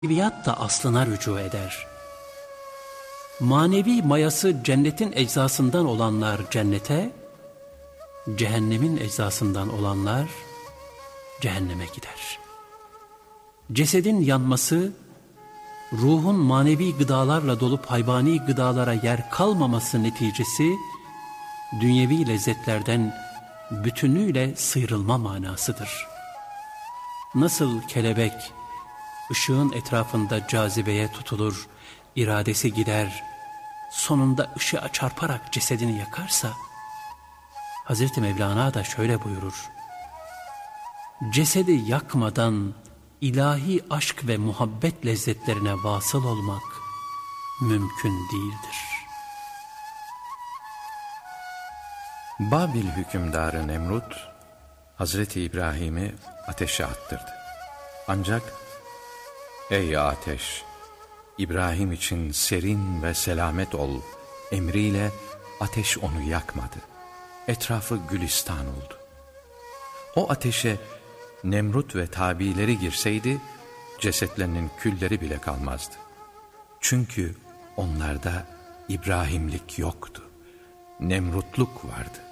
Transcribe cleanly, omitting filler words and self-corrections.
maneviyat da aslına rücu eder. Manevi mayası cennetin eczasından olanlar cennete, cehennemin eczasından olanlar cehenneme gider. Cesedin yanması, ruhun manevi gıdalarla dolup hayvani gıdalara yer kalmaması neticesi, dünyevi lezzetlerden bütünüyle sıyrılma manasıdır. Nasıl kelebek, ışığın etrafında cazibeye tutulur, iradesi gider, sonunda ışığa çarparak cesedini yakarsa, Hazreti Mevlana da şöyle buyurur: cesedi yakmadan ilahi aşk ve muhabbet lezzetlerine vasıl olmak mümkün değildir. Babil hükümdarı Nemrut, Hazreti İbrahim'i ateşe attırdı. Ancak, ey ateş, İbrahim için serin ve selamet ol emriyle ateş onu yakmadı. Etrafı gülistan oldu. O ateşe Nemrut ve tabileri girseydi, cesetlerinin külleri bile kalmazdı. Çünkü onlarda İbrahimlik yoktu, Nemrutluk vardı.